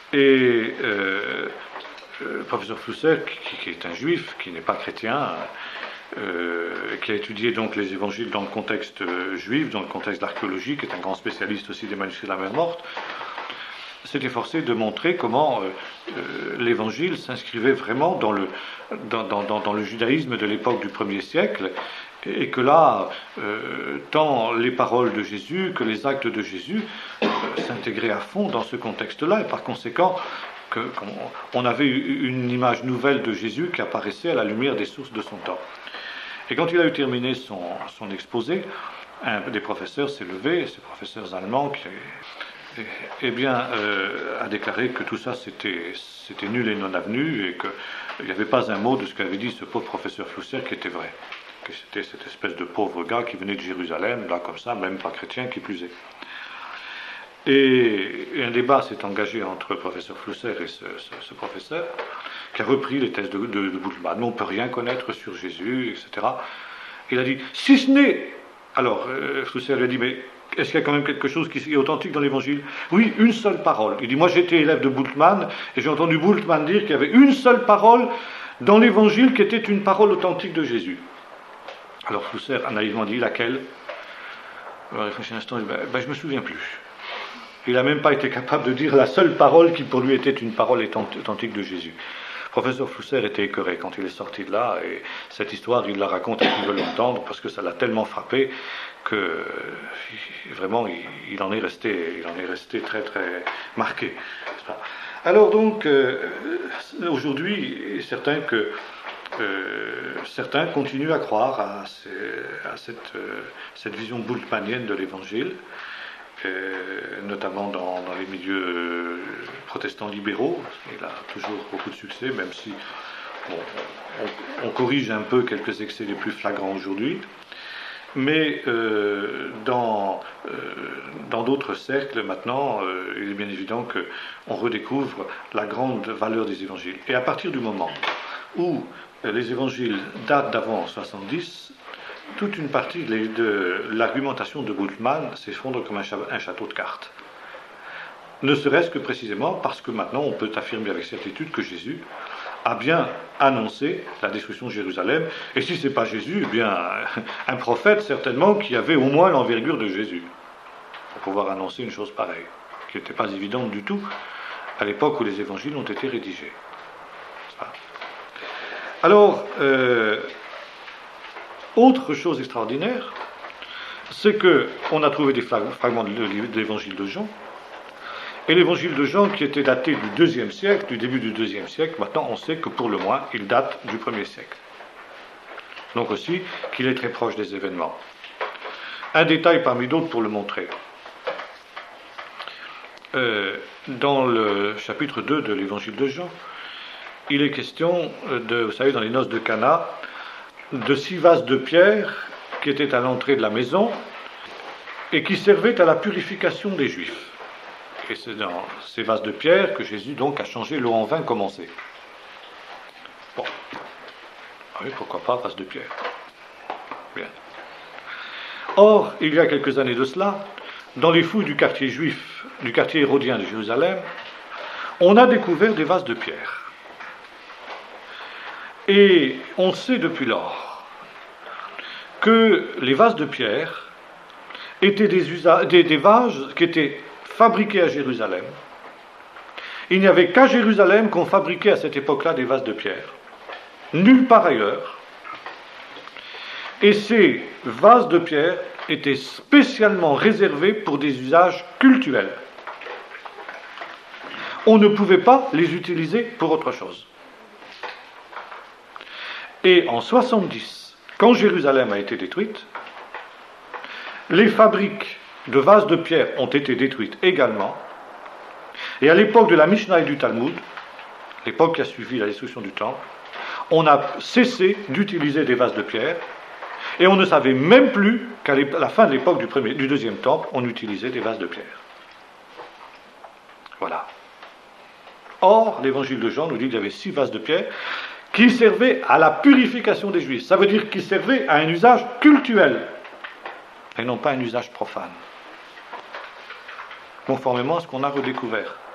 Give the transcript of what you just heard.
Et le professeur Flusser, qui est un juif, qui n'est pas chrétien, qui a étudié donc les évangiles dans le contexte juif, dans le contexte de l'archéologie, qui est un grand spécialiste aussi des manuscrits de la mer morte, s'est efforcé de montrer comment l'évangile s'inscrivait vraiment dans le judaïsme de l'époque du 1er siècle, et que là, tant les paroles de Jésus que les actes de Jésus s'intégraient à fond dans ce contexte-là, et par conséquent, on avait une image nouvelle de Jésus qui apparaissait à la lumière des sources de son temps. Et quand il a eu terminé son exposé, un des professeurs s'est levé, ces professeurs allemands, a déclaré que tout ça c'était nul et non avenu, et qu'il n'y avait pas un mot de ce qu'avait dit ce pauvre professeur Flusser qui était vrai, que c'était cette espèce de pauvre gars qui venait de Jérusalem, là comme ça, même pas chrétien qui plus est. Et un débat s'est engagé entre le professeur Flusser et ce professeur, qui a repris les thèses de Bultmann. On ne peut rien connaître sur Jésus, etc. Il a dit, si ce n'est... Alors, Flusser lui a dit, mais est-ce qu'il y a quand même quelque chose qui est authentique dans l'Évangile? Oui, une seule parole. Il dit, moi j'étais élève de Bultmann, et j'ai entendu Bultmann dire qu'il y avait une seule parole dans l'Évangile qui était une parole authentique de Jésus. Alors Flusser a naïvement dit, laquelle? Alors il a réfléchi un instant, il dit, je ne me souviens plus. Il n'a même pas été capable de dire la seule parole qui pour lui était une parole authentique de Jésus. Le professeur Flusser était écœuré quand il est sorti de là, et cette histoire, il la raconte à qui veut l'entendre, parce que ça l'a tellement frappé que vraiment il en est resté très très marqué. Alors donc, aujourd'hui, certains continuent à croire à cette vision bultmannienne de l'Évangile, notamment dans les milieux protestants libéraux. Il a toujours beaucoup de succès, même si on corrige un peu quelques excès les plus flagrants aujourd'hui. Mais dans d'autres cercles, maintenant, il est bien évident qu'on redécouvre la grande valeur des évangiles. Et à partir du moment où les évangiles datent d'avant 70, toute une partie de l'argumentation de Bultmann s'effondre comme un château de cartes. Ne serait-ce que précisément parce que maintenant on peut affirmer avec certitude que Jésus a bien annoncé la destruction de Jérusalem, et si ce n'est pas Jésus, eh bien un prophète certainement qui avait au moins l'envergure de Jésus pour pouvoir annoncer une chose pareille, qui n'était pas évidente du tout à l'époque où les évangiles ont été rédigés. Alors, autre chose extraordinaire, c'est qu'on a trouvé des fragments de l'évangile de Jean, et l'évangile de Jean qui était daté du IIe siècle, du début du IIe siècle, maintenant on sait que pour le moins, il date du 1er siècle. Donc aussi qu'il est très proche des événements. Un détail parmi d'autres pour le montrer. Dans le chapitre 2 de l'évangile de Jean, il est question, vous savez, dans les noces de Cana, de 6 vases de pierre qui étaient à l'entrée de la maison et qui servaient à la purification des Juifs. Et c'est dans ces vases de pierre que Jésus donc a changé l'eau en vin comme on sait. Bon. Oui, pourquoi pas, vase de pierre. Bien. Or, il y a quelques années de cela, dans les fouilles du quartier juif, du quartier hérodien de Jérusalem, on a découvert des vases de pierre. Et on sait depuis lors que les vases de pierre étaient des vases qui étaient fabriqués à Jérusalem. Il n'y avait qu'à Jérusalem qu'on fabriquait à cette époque-là des vases de pierre. Nulle part ailleurs. Et ces vases de pierre étaient spécialement réservés pour des usages cultuels. On ne pouvait pas les utiliser pour autre chose. Et en 70, quand Jérusalem a été détruite, les fabriques de vases de pierre ont été détruites également. Et à l'époque de la Mishnah et du Talmud, l'époque qui a suivi la destruction du temple, on a cessé d'utiliser des vases de pierre, et on ne savait même plus qu'à la fin de l'époque du deuxième temple, on utilisait des vases de pierre. Voilà. Or, l'évangile de Jean nous dit qu'il y avait 6 vases de pierre qui servaient à la purification des Juifs. Ça veut dire qu'ils servaient à un usage cultuel, et non pas un usage profane, conformément à ce qu'on a redécouvert.